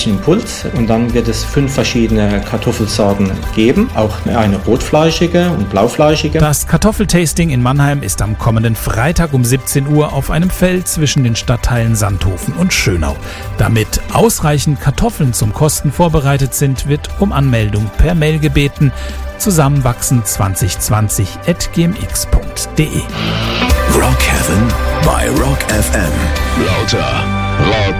Impuls und dann wird es 5 verschiedene Kartoffelsorten geben, auch eine rotfleischige und blaufleischige. Das Kartoffeltasting in Mannheim ist am kommenden Freitag um 17 Uhr auf einem Feld zwischen den Stadtteilen Sandhofen und Schönau. Damit ausreichend Kartoffeln zum Kosten vorbereitet sind, wird um Anmeldung per Mail gebeten. Zusammenwachsen2020@gmx.de. Rock Heaven bei Rock FM. Lauter, laut